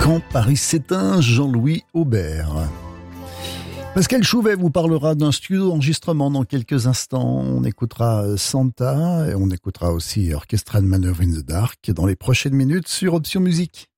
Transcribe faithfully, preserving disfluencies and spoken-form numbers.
Quand Paris s'éteint, Jean-Louis Aubert. Pascal Chouvet vous parlera d'un studio d'enregistrement dans quelques instants. On écoutera Santa et on écoutera aussi Orchestral Manœuvre in the Dark dans les prochaines minutes sur Option Musique.